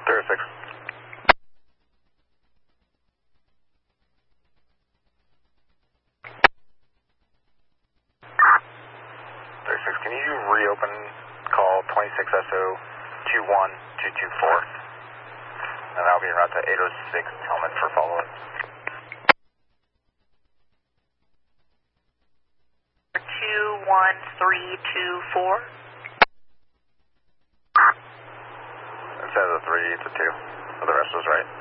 36. 36, can you reopen call 26SO 21224? And I'll be en route to 806 helmet for follow-up. 21324. Instead of the 3, it's a 2. So the rest was right.